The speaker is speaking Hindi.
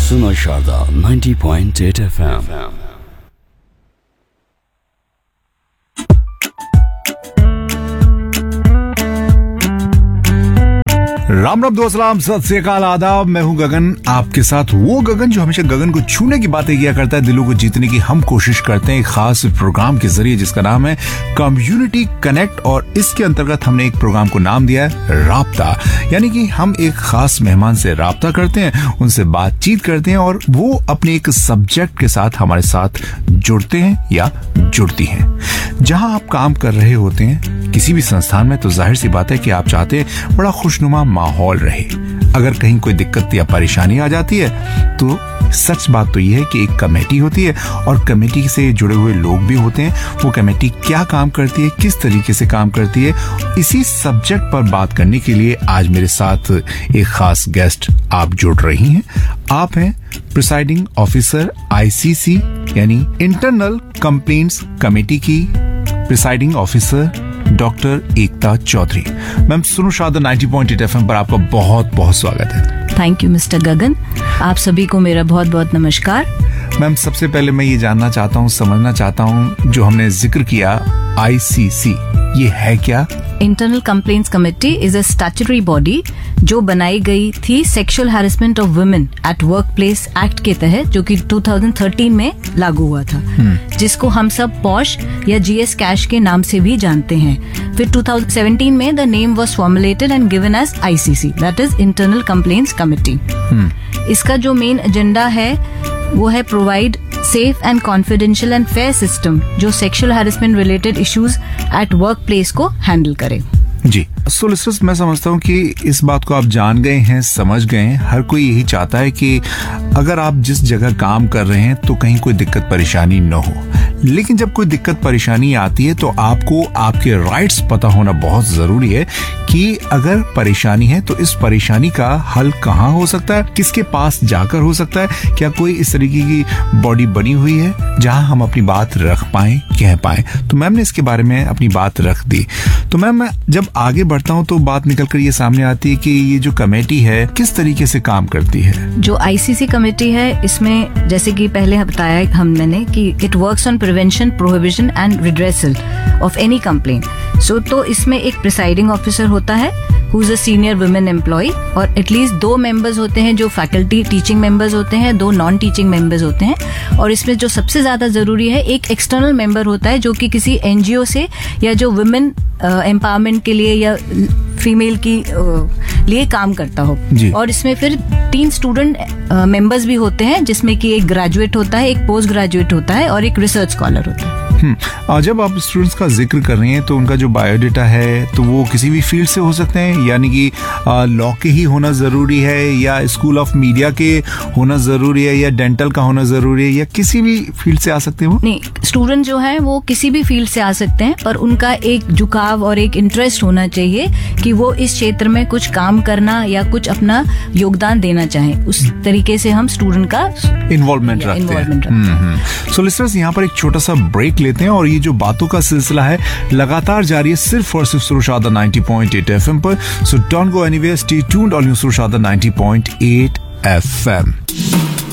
सुनो शारदा 90.8 FM। राम राम दोस्त सलाम सत श्री अकाल आदाब। मैं हूं गगन, आपके साथ वो गगन जो हमेशा गगन को छूने की बातें किया करता है, दिलों को जीतने की हम कोशिश करते हैं एक खास प्रोग्राम के जरिए जिसका नाम है कम्युनिटी कनेक्ट। और इसके अंतर्गत हमने एक प्रोग्राम को नाम दिया है राब्ता, यानी कि हम एक खास मेहमान से राब्ता करते हैं, उनसे बातचीत करते हैं और वो अपने एक सब्जेक्ट के साथ हमारे साथ जुड़ते हैं या जुड़ती हैं। जहां आप काम कर रहे होते हैं किसी भी संस्थान में, तो जाहिर सी बात है कि आप चाहते हैं बड़ा खुशनुमा माहौल रहे। अगर कहीं कोई दिक्कत या परेशानी आ जाती है तो सच बात तो यह है कि एक कमेटी होती है और कमेटी से जुड़े हुए लोग भी होते हैं। वो कमेटी क्या काम करती है, किस तरीके से काम करती है, इसी सब्जेक्ट पर बात करने के लिए आज मेरे साथ एक खास गेस्ट आप जुड़ रही हैं। आप हैं प्रिसाइडिंग ऑफिसर ICC यानी इंटरनल कंप्लेंट्स कमेटी की प्रिसाइडिंग ऑफिसर डॉक्टर एकता चौधरी। मैम सुनो शारदा 90.8 FM पर आपका बहुत बहुत स्वागत है। थैंक यू मिस्टर गगन, आप सभी को मेरा बहुत बहुत नमस्कार। मैम सबसे पहले मैं ये जानना चाहता हूँ, समझना चाहता हूँ, जो हमने जिक्र किया ICC, ये है क्या? Internal complaints committee is a statutory body जो बनाई गई थी sexual harassment of women at work place act के तहत, जो कि 2013 में लागू हुआ था, जिसको हम सब पॉश या GS कैश के नाम से भी जानते हैं। फिर 2017 में the name was formulated and given as ICC, that is internal complaints committee. इसका जो मेन एजेंडा है वो है provide safe and confidential and fair system जो sexual harassment related issues at work place को हैंडल करे। जी सोलिसिटर्स, मैं समझता हूँ कि इस बात को आप जान गए हैं, समझ गए हैं। हर कोई यही चाहता है कि अगर आप जिस जगह काम कर रहे हैं तो कहीं कोई दिक्कत परेशानी न हो, लेकिन जब कोई दिक्कत परेशानी आती है तो आपको आपके राइट्स पता होना बहुत जरूरी है कि अगर परेशानी है तो इस परेशानी का हल कहाँ हो सकता है, किसके पास जाकर हो सकता है। क्या कोई इस तरीके की बॉडी बनी हुई है जहां हम अपनी बात रख पाए, कह पाए? तो मैम ने इसके बारे में अपनी बात रख दी। तो मैम मैं जब आगे बढ़ता हूँ तो बात निकल कर ये सामने आती है कि ये जो कमेटी है किस तरीके से काम करती है। जो ICC कमेटी है, इसमें जैसे कि पहले बताया मैंने कि it works on prevention, prohibition and redressal of any complaint. सो तो इसमें एक प्रिसाइडिंग ऑफिसर होता है who is a senior women employ, और एटलीस्ट 2 मेंबर्स होते हैं जो फैकल्टी टीचिंग मेंबर्स होते हैं, 2 नॉन टीचिंग मेंबर्स होते हैं। और इसमें जो सबसे ज्यादा जरूरी है, एक एक्सटर्नल मेंबर होता है जो कि किसी NGO से या जो वुमेन एम्पावरमेंट के लिए या फीमेल की लिए काम करता हो। और इसमें फिर 3 स्टूडेंट मेंबर्स भी होते हैं, जिसमें कि एक ग्रेजुएट होता है, एक पोस्ट ग्रेजुएट होता है और एक रिसर्च स्कॉलर होता है। जब आप स्टूडेंट्स का जिक्र कर रहे हैं तो उनका जो बायोडाटा है तो वो किसी भी फील्ड से हो सकते हैं, यानी कि लॉ के ही होना जरूरी है या स्कूल ऑफ मीडिया के होना जरूरी है या डेंटल का होना जरूरी है, या किसी भी फील्ड से आ सकते हैं? वो नहीं, स्टूडेंट जो है वो किसी भी फील्ड से आ सकते हैं, पर उनका एक झुकाव और एक इंटरेस्ट होना चाहिए कि वो इस क्षेत्र में कुछ काम करना या कुछ अपना योगदान देना चाहें। उस तरीके से हम स्टूडेंट का इन्वॉल्वमेंट रखते हैं। सो लिसनर्स, यहाँ पर एक छोटा सा ब्रेक लेते हैं और ये जो बातों का सिलसिला है लगातार जारी है सिर्फ और सिर्फ सुनो शारदा 90.8 FM पर। So don't go anywhere, stay tuned on सुनो शारदा 90.8 FM।